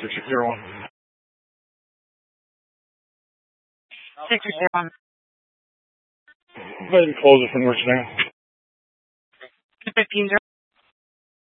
601. 601. Go ahead and close it from where it's now. 215